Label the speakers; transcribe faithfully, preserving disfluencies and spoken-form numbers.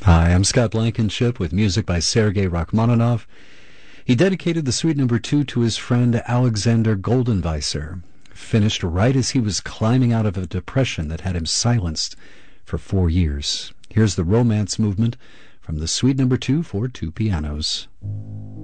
Speaker 1: Hi, I'm Scott Blankenship with music by Sergei Rachmaninoff. He dedicated the Suite Number Two to his friend Alexander Goldenweiser, finished right as he was climbing out of a depression that had him silenced for four years. Here's the Romance Movement from the Suite Number Two for two pianos.